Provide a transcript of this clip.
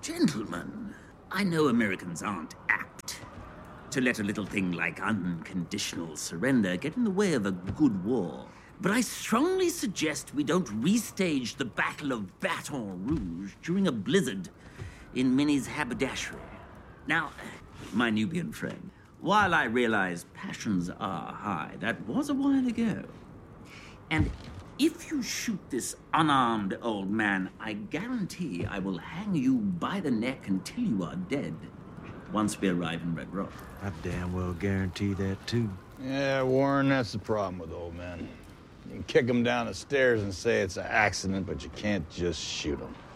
Gentlemen, I know Americans aren't apt to let a little thing like unconditional surrender get in the way of a good war. But I strongly suggest we don't restage the Battle of Baton Rouge during a blizzard in Minnie's haberdashery. Now, my Nubian friend, while I realize passions are high, that was a while ago. And if you shoot this unarmed old man, I guarantee I will hang you by the neck until you are dead once we arrive in Red Rock. I damn well guarantee that, too. Yeah, Warren, that's the problem with old men. You can kick them down the stairs and say it's an accident, but you can't just shoot them.